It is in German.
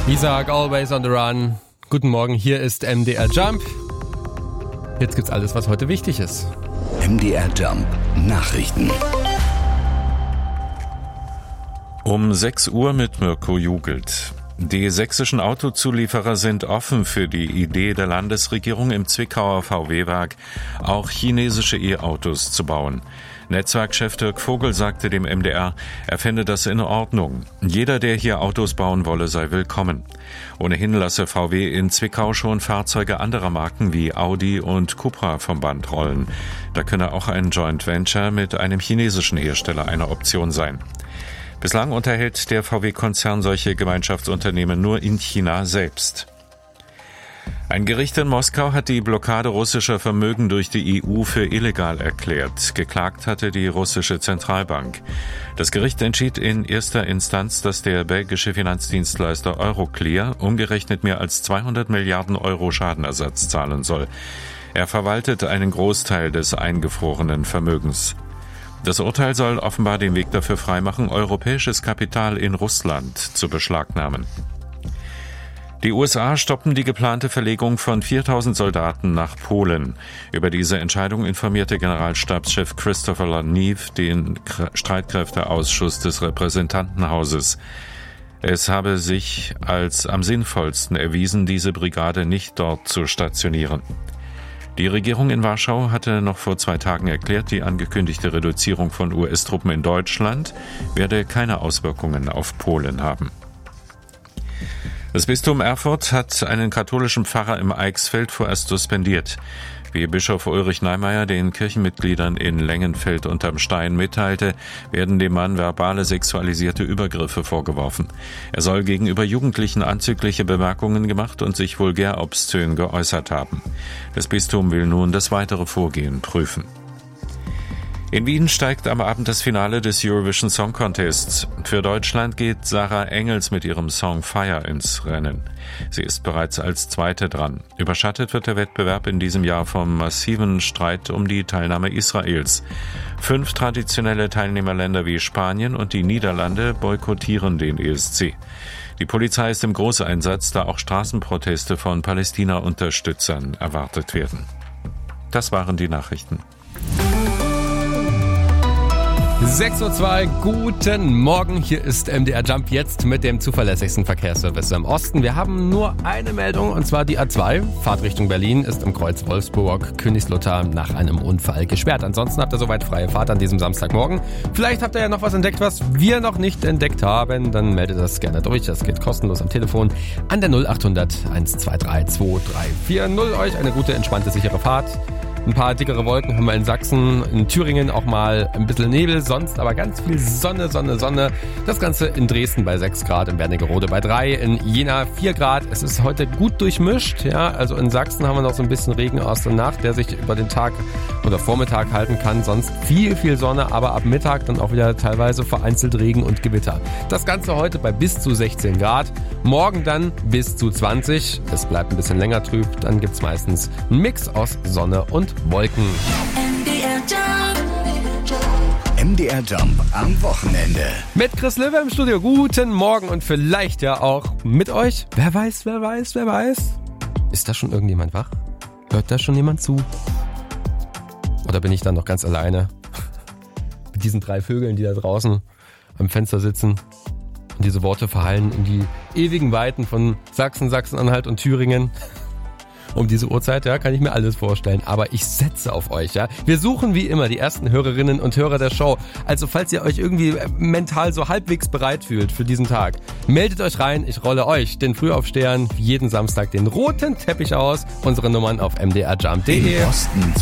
Isaac, Always on the Run. Guten Morgen, hier ist MDR Jump. Jetzt gibt's alles, was heute wichtig ist. MDR Jump Nachrichten. Um 6 Uhr mit Mirko Jugelt. Die sächsischen Autozulieferer sind offen für die Idee der Landesregierung, im Zwickauer VW-Werk auch chinesische E-Autos zu bauen. Netzwerkchef Dirk Vogel sagte dem MDR, er fände das in Ordnung. Jeder, der hier Autos bauen wolle, sei willkommen. Ohnehin lasse VW in Zwickau schon Fahrzeuge anderer Marken wie Audi und Cupra vom Band rollen. Da könne auch ein Joint Venture mit einem chinesischen Hersteller eine Option sein. Bislang unterhält der VW-Konzern solche Gemeinschaftsunternehmen nur in China selbst. Ein Gericht in Moskau hat die Blockade russischer Vermögen durch die EU für illegal erklärt. Geklagt hatte die russische Zentralbank. Das Gericht entschied in erster Instanz, dass der belgische Finanzdienstleister Euroclear umgerechnet mehr als 200 Milliarden Euro Schadenersatz zahlen soll. Er verwaltet einen Großteil des eingefrorenen Vermögens. Das Urteil soll offenbar den Weg dafür freimachen, europäisches Kapital in Russland zu beschlagnahmen. Die USA stoppen die geplante Verlegung von 4.000 Soldaten nach Polen. Über diese Entscheidung informierte Generalstabschef Christopher Laniv den Streitkräfteausschuss des Repräsentantenhauses. Es habe sich als am sinnvollsten erwiesen, diese Brigade nicht dort zu stationieren. Die Regierung in Warschau hatte noch vor 2 Tagen erklärt, die angekündigte Reduzierung von US-Truppen in Deutschland werde keine Auswirkungen auf Polen haben. Das Bistum Erfurt hat einen katholischen Pfarrer im Eichsfeld vorerst suspendiert. Wie Bischof Ulrich Neimeyer den Kirchenmitgliedern in Lengenfeld unterm Stein mitteilte, werden dem Mann verbale sexualisierte Übergriffe vorgeworfen. Er soll gegenüber Jugendlichen anzügliche Bemerkungen gemacht und sich vulgär obszön geäußert haben. Das Bistum will nun das weitere Vorgehen prüfen. In Wien steigt am Abend das Finale des Eurovision Song Contests. Für Deutschland geht Sarah Engels mit ihrem Song Fire ins Rennen. Sie ist bereits als Zweite dran. Überschattet wird der Wettbewerb in diesem Jahr vom massiven Streit um die Teilnahme Israels. 5 traditionelle Teilnehmerländer wie Spanien und die Niederlande boykottieren den ESC. Die Polizei ist im Großeinsatz, da auch Straßenproteste von Palästina-Unterstützern erwartet werden. Das waren die Nachrichten. 6:02 Uhr, guten Morgen, hier ist MDR Jump jetzt mit dem zuverlässigsten Verkehrsservice im Osten. Wir haben nur eine Meldung und zwar die A2, Fahrtrichtung Berlin, ist im Kreuz Wolfsburg-Königslutter nach einem Unfall gesperrt. Ansonsten habt ihr soweit freie Fahrt an diesem Samstagmorgen. Vielleicht habt ihr ja noch was entdeckt, was wir noch nicht entdeckt haben, dann meldet das gerne durch. Das geht kostenlos am Telefon an der 0800 123 2340. Euch eine gute, entspannte, sichere Fahrt. Ein paar dickere Wolken haben wir in Sachsen, in Thüringen auch mal ein bisschen Nebel, sonst aber ganz viel Sonne. Das Ganze in Dresden bei 6 Grad, in Wernigerode bei 3, in Jena 4 Grad. Es ist heute gut durchmischt, ja, also in Sachsen haben wir noch so ein bisschen Regen aus der Nacht, der sich über den Tag oder Vormittag halten kann. Sonst viel Sonne, aber ab Mittag dann auch wieder teilweise vereinzelt Regen und Gewitter. Das Ganze heute bei bis zu 16 Grad, morgen dann bis zu 20. Es bleibt ein bisschen länger trüb, dann gibt's meistens einen Mix aus Sonne und Wolken. MDR Jump am Wochenende. Mit Chris Löwe im Studio. Guten Morgen und vielleicht ja auch mit euch. Wer weiß. Ist da schon irgendjemand wach? Hört da schon jemand zu? Oder bin ich dann noch ganz alleine? Mit diesen 3 Vögeln, die da draußen am Fenster sitzen und diese Worte verhallen in die ewigen Weiten von Sachsen, Sachsen-Anhalt und Thüringen. Um diese Uhrzeit, ja, kann ich mir alles vorstellen. Aber ich setze auf euch, ja. Wir suchen wie immer die ersten Hörerinnen und Hörer der Show. Also falls ihr euch irgendwie mental so halbwegs bereit fühlt für diesen Tag, meldet euch rein. Ich rolle euch, den Frühaufstehern, jeden Samstag den roten Teppich aus. Unsere Nummern auf mdrjump.de.